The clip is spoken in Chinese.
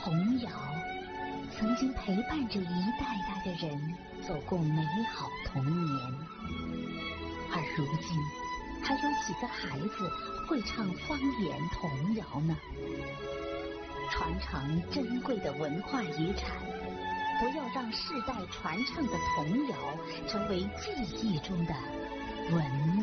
童谣曾经陪伴着一代代的人走过美好童年，而如今还有几个孩子会唱方言童谣呢？传承珍贵的文化遗产，不要让世代传唱的童谣成为记忆中的文